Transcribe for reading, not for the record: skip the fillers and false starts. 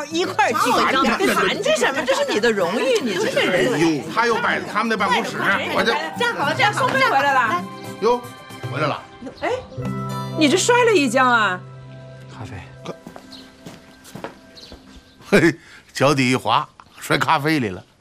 一块去谈这什么？这是你的荣誉，你这个人。 哟，他又摆在他们的办公室，我就站好了，站好了，回来了。 哟，回来了。 哎，你这摔了一跤啊？ 咖啡。 嘿，脚底一滑，摔咖啡里了。